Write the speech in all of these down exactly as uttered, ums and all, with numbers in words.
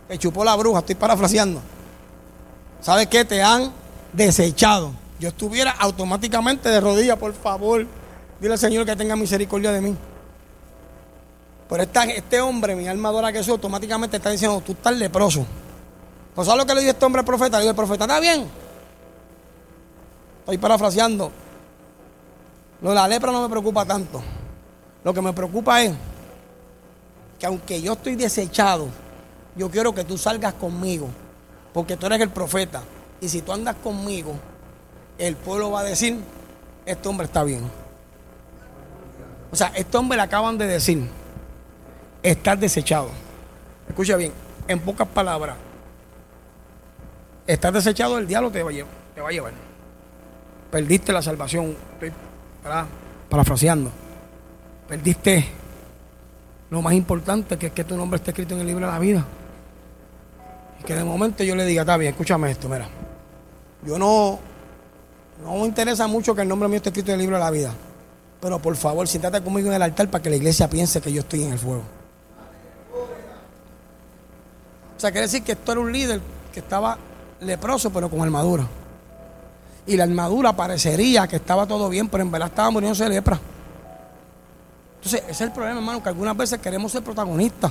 te chupó la bruja, estoy parafraseando. ¿Sabes qué? Te han desechado. Yo estuviera automáticamente de rodillas, por favor. Dile al Señor que tenga misericordia de mí. Pero esta, este hombre, mi alma adora a Jesús, automáticamente está diciendo, tú estás leproso. ¿Pues sabes lo que le dijo este hombre al profeta? Le dijo el profeta, ¿está bien? Estoy parafraseando. Lo de la lepra no me preocupa tanto. Lo que me preocupa es que aunque yo estoy desechado, yo quiero que tú salgas conmigo, porque tú eres el profeta. Y si tú andas conmigo, el pueblo va a decir, este hombre está bien. O sea, este hombre le acaban de decir, estás desechado. Escucha bien, en pocas palabras, estás desechado, el diablo te va a llevar. Te va a llevar. Perdiste la salvación. Estoy parafraseando. Perdiste lo más importante, que es que tu nombre esté escrito en el libro de la vida. Y que de momento yo le diga, está bien, escúchame esto, mira. Yo no, no me interesa mucho que el nombre mío esté escrito en el libro de la vida. Pero por favor, siéntate conmigo en el altar para que la iglesia piense que yo estoy en el fuego. O sea, quiere decir que esto era un líder que estaba leproso, pero con armadura. Y la armadura parecería que estaba todo bien, pero en verdad estaba muriéndose de lepra. Entonces, ese es el problema, hermano, que algunas veces queremos ser protagonistas.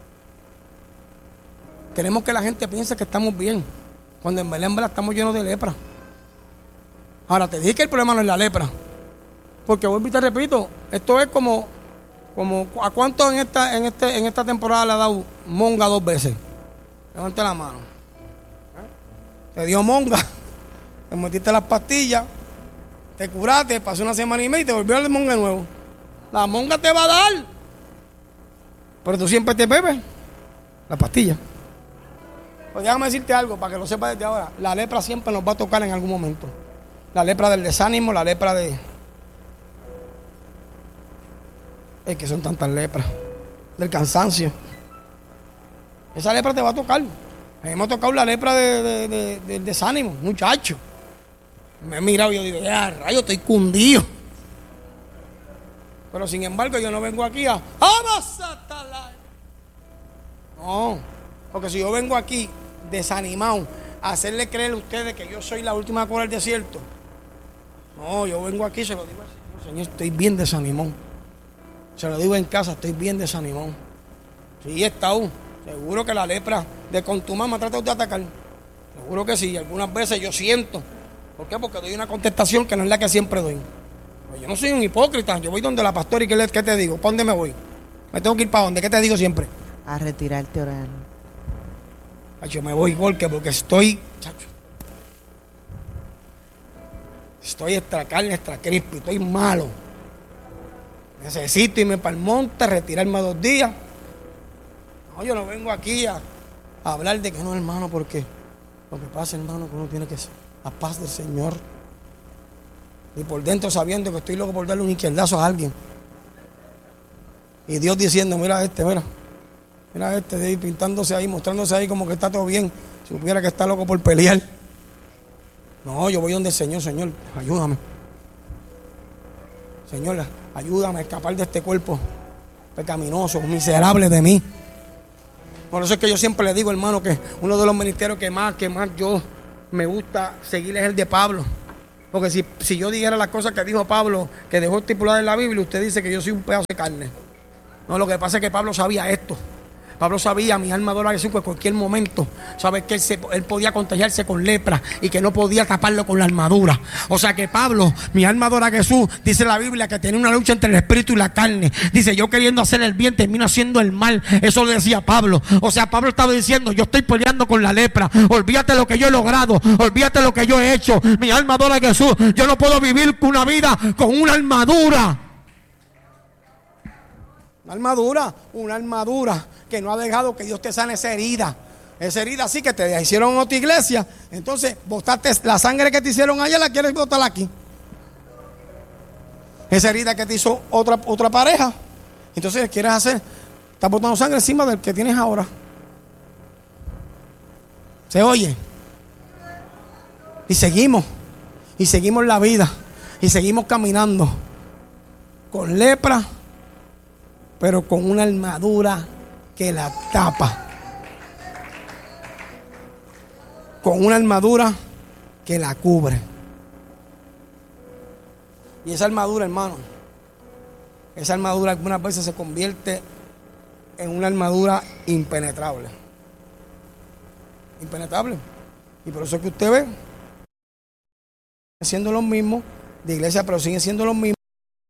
Queremos que la gente piense que estamos bien, cuando en verdad, en verdad estamos llenos de lepra. Ahora, te dije que el problema no es la lepra. Porque vuelvo y te repito, esto es como, como ¿a cuánto en esta, en este, en esta temporada le ha dado monga dos veces? Levante la mano. Te dio monga, te metiste las pastillas, te curaste, pasó una semana y media y te volvió a dar monga de nuevo. La monga te va a dar, pero tú siempre te bebes la pastilla. Pues déjame decirte algo para que lo sepas desde ahora. La lepra siempre nos va a tocar en algún momento. La lepra del desánimo, la lepra de... Es que son tantas lepras. Del cansancio. Esa lepra te va a tocar. A mí me ha tocado la lepra de, de, de, del desánimo, muchacho. Me he mirado y yo digo, ya, rayo, estoy cundido. Pero sin embargo, yo no vengo aquí a... No, porque si yo vengo aquí desanimado a hacerle creer a ustedes que yo soy la última cola del desierto. No, yo vengo aquí y se lo digo al Señor, Señor, estoy bien desanimado. Se lo digo en casa, estoy bien desanimado. Sí, está aún. Seguro que la lepra de contumaz me trata de atacar. Seguro que sí. Algunas veces yo siento. ¿Por qué? Porque doy una contestación que no es la que siempre doy. Pues yo no soy un hipócrita. Yo voy donde la pastora y ¿qué, qué te digo? ¿Para dónde me voy? ¿Me tengo que ir para dónde? ¿Qué te digo siempre? A retirarte orar. Yo me voy porque, porque estoy... Chacho, estoy extra carne, extra crispy. Estoy malo. Necesito irme para el monte, retirarme dos días. No, yo no vengo aquí a, a hablar de que no, hermano, porque lo que pasa, hermano, que uno tiene que ser la paz del Señor. Y por dentro sabiendo que estoy loco por darle un izquierdazo a alguien. Y Dios diciendo, mira este, mira. Mira este de ahí pintándose ahí, mostrándose ahí como que está todo bien. Si supiera que está loco por pelear. No, yo voy donde el Señor, Señor, ayúdame. Señor, ayúdame a escapar de este cuerpo pecaminoso, miserable de mí. Por eso es que yo siempre le digo, hermano, que uno de los ministerios que más, que más yo me gusta seguir es el de Pablo. Porque si, si yo dijera las cosas que dijo Pablo, que dejó estipulado en la Biblia, usted dice que yo soy un pedazo de carne. No, lo que pasa es que Pablo sabía esto. Pablo sabía, mi alma adora a Jesús, que en cualquier momento, sabes que él, se, él podía contagiarse con lepra y que no podía taparlo con la armadura. O sea que Pablo, mi alma adora a Jesús, dice la Biblia que tiene una lucha entre el espíritu y la carne. Dice, yo queriendo hacer el bien, termino haciendo el mal. Eso lo decía Pablo. O sea, Pablo estaba diciendo, yo estoy peleando con la lepra. Olvídate lo que yo he logrado, olvídate lo que yo he hecho. Mi alma adora a Jesús. Yo no puedo vivir una vida con una armadura. Una armadura, una armadura que no ha dejado que Dios te sane esa herida. Esa herida sí que te hicieron en otra iglesia. Entonces, botaste la sangre que te hicieron allá, la quieres botar aquí. Esa herida que te hizo otra, otra pareja. Entonces, quieres hacer, estás botando sangre encima del que tienes ahora. ¿Se oye? Y seguimos. Y seguimos la vida. Y seguimos caminando. Con lepra, pero con una armadura que la tapa. con una armadura que la cubre. Y esa armadura, hermano, esa armadura algunas veces se convierte en una armadura impenetrable. Impenetrable. Y por eso es que usted ve, siendo los mismos de iglesia, pero siguen siendo los mismos.